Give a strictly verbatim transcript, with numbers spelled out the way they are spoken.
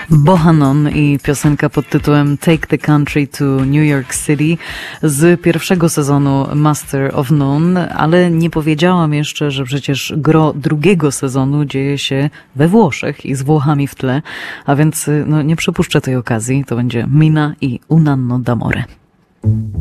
Bohannon i piosenka pod tytułem Take the Country to New York City z pierwszego sezonu Master of None, ale nie powiedziałam jeszcze, że przecież gro drugiego sezonu dzieje się we Włoszech i z Włochami w tle, a więc no, nie przepuszczę tej okazji. To będzie Mina i Un anno d'amore.